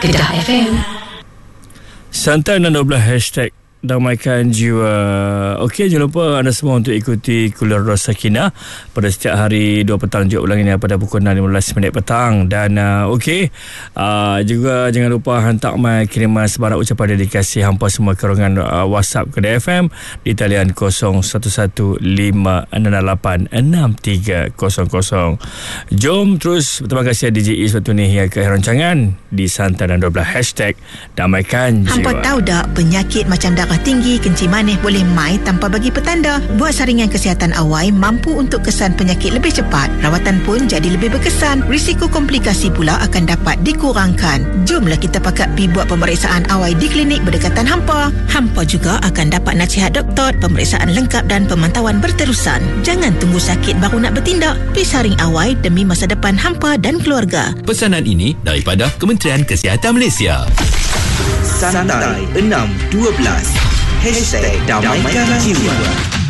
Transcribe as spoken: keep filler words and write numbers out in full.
Kedah F M. Santai enam dua belas hashtag Damaikan Jiwa. Okey, jangan lupa anda semua untuk ikuti Kuliah Rosa Sakinah pada setiap hari dua petang, juga ulangannya pada pukul enam lima belas minit petang. Dan uh, okey, uh, juga jangan lupa hantar mai kiriman sebarang ucapan dedikasi hampa semua ke ruangan uh, WhatsApp Kedah F M di talian kosong satu satu lima enam lapan enam tiga kosong kosong. Jom terus berterima kasih D J E waktu ni hingga ke akhir rancangan di Santai enam dua belas hashtag Damaikan Jiwa. Hampa tahu tak, penyakit macam darah tinggi, kencing manis boleh mai tanpa bagi petanda. Buat saringan kesihatan awal mampu untuk kesan penyakit lebih cepat. Rawatan pun jadi lebih berkesan. Risiko komplikasi pula akan dapat dikurangkan. Jomlah kita pakat pi buat pemeriksaan awal di klinik berdekatan hampa. Hampa juga akan dapat nasihat doktor, pemeriksaan lengkap dan pemantauan berterusan. Jangan tunggu sakit baru nak bertindak. Pi saring awal demi masa depan hampa dan keluarga. Pesanan ini daripada Kementerian Kesihatan Malaysia. Santai enam dua belas Hashtag Damaikan Jiwa.